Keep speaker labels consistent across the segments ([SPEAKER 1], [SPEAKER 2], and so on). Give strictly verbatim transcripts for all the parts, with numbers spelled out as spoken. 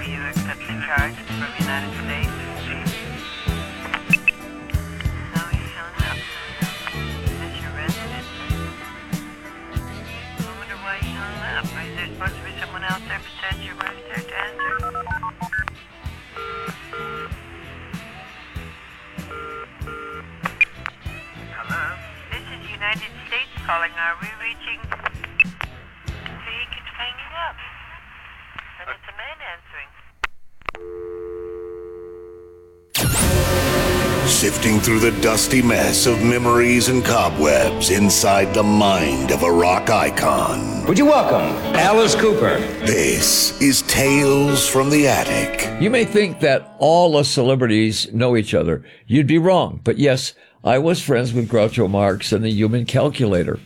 [SPEAKER 1] you accept the charge from United States? No, he hung up. Is this your residence? I wonder why he hung up. Is there supposed to be someone out there besides your wife there to answer? Hello? This is United States calling. Are we reaching? See, he keeps hanging up. And it's a man answering.
[SPEAKER 2] Sifting through the dusty mess of memories and cobwebs inside the mind of a rock icon.
[SPEAKER 3] Would you welcome Alice Cooper?
[SPEAKER 2] This is Tales from the Attic.
[SPEAKER 4] You may think that all us celebrities know each other. You'd be wrong. But yes, I was friends with Groucho Marx and the Human Calculator.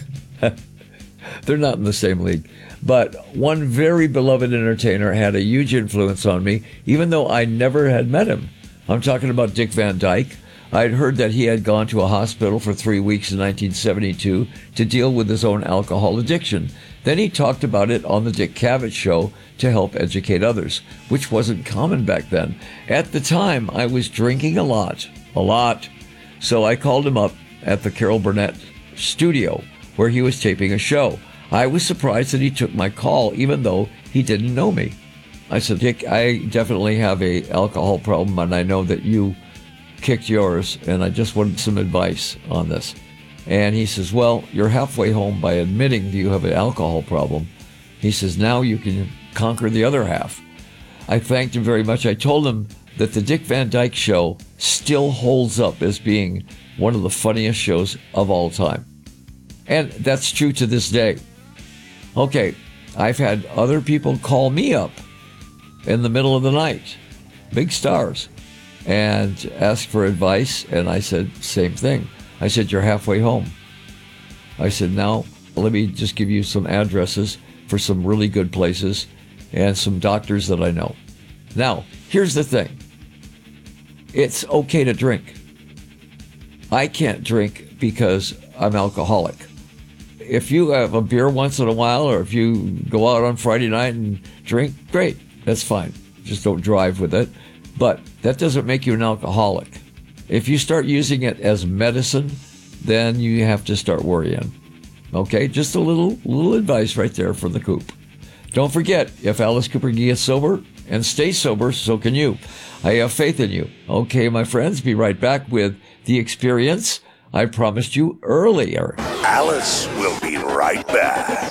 [SPEAKER 4] They're not in the same league. But one very beloved entertainer had a huge influence on me, even though I never had met him. I'm talking about Dick Van Dyke. I'd heard that he had gone to a hospital for three weeks in nineteen seventy-two to deal with his own alcohol addiction. Then he talked about it on the Dick Cavett Show to help educate others, which wasn't common back then. At the time, I was drinking a lot, a lot. So I called him up at the Carol Burnett studio where he was taping a show. I was surprised that he took my call, even though he didn't know me. I said, Dick, I definitely have a alcohol problem, and I know that you kicked yours, and I just wanted some advice on this. And he says, well, you're halfway home by admitting that you have an alcohol problem. He says, now you can conquer the other half. I thanked him very much. I told him that the Dick Van Dyke Show still holds up as being one of the funniest shows of all time. And that's true to this day. Okay, I've had other people call me up in the middle of the night, big stars, and ask for advice, and I said, same thing. I said, you're halfway home. I said, now let me just give you some addresses for some really good places and some doctors that I know. Now, here's the thing. It's okay to drink. I can't drink because I'm alcoholic. If you have a beer once in a while, or if you go out on Friday night and drink, great. That's fine. Just don't drive with it. But that doesn't make you an alcoholic. If you start using it as medicine, then you have to start worrying. Okay? Just a little little advice right there from the Coop. Don't forget, if Alice Cooper gets sober and stays sober, so can you. I have faith in you. Okay, my friends, be right back with The Experience I promised you earlier.
[SPEAKER 2] Alice will be right back.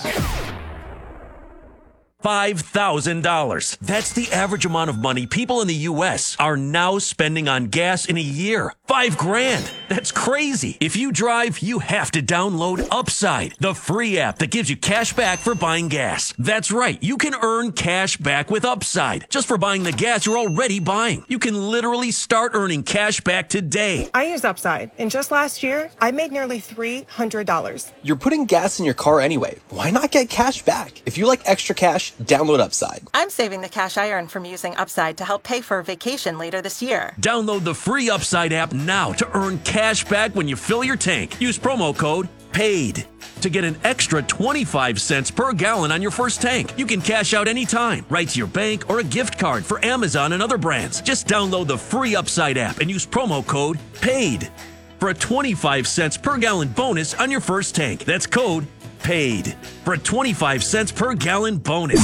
[SPEAKER 5] five thousand dollars. That's the average amount of money people in the U S are now spending on gas in a year. Five grand. That's crazy. If you drive, you have to download Upside, the free app that gives you cash back for buying gas. That's right. You can earn cash back with Upside just for buying the gas you're already buying. You can literally start earning cash back today.
[SPEAKER 6] I use Upside, and just last year, I made nearly three hundred dollars.
[SPEAKER 7] You're putting gas in your car anyway. Why not get cash back? If you like extra cash, download Upside.
[SPEAKER 8] I'm saving the cash I earn from using Upside to help pay for a vacation later this year.
[SPEAKER 5] Download the free Upside app now to earn cash back when you fill your tank. Use promo code PAID to get an extra twenty-five cents per gallon on your first tank. You can cash out anytime, right to your bank or a gift card for Amazon and other brands. Just download the free Upside app and use promo code PAID for a twenty-five cents per gallon bonus on your first tank. That's code PAID for a twenty-five cents per gallon bonus.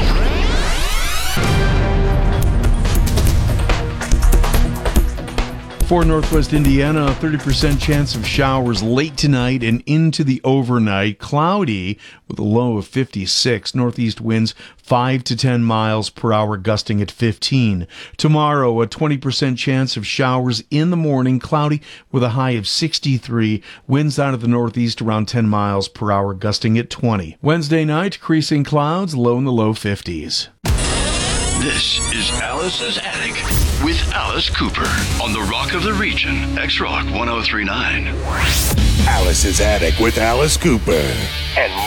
[SPEAKER 9] For Northwest Indiana, a thirty percent chance of showers late tonight and into the overnight. Cloudy with a low of fifty-six. Northeast winds five to ten miles per hour, gusting at fifteen. Tomorrow, a twenty percent chance of showers in the morning. Cloudy with a high of sixty-three. Winds out of the northeast around ten miles per hour, gusting at twenty. Wednesday night, decreasing clouds, low in the low fifties.
[SPEAKER 10] This is Alice's Attic with Alice Cooper on the Rock of the Region, X-Rock one oh three point nine.
[SPEAKER 2] Alice's Attic with Alice Cooper. And